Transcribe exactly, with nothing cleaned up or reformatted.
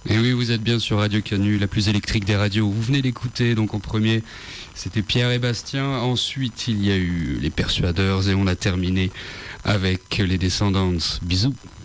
Et oui, vous êtes bien sur Radio Canu, la plus électrique des radios. Vous venez d'écouter, donc en premier, c'était Pierre et Bastien. Ensuite, il y a eu les Persuaders et on a terminé avec les Descendants. Bisous.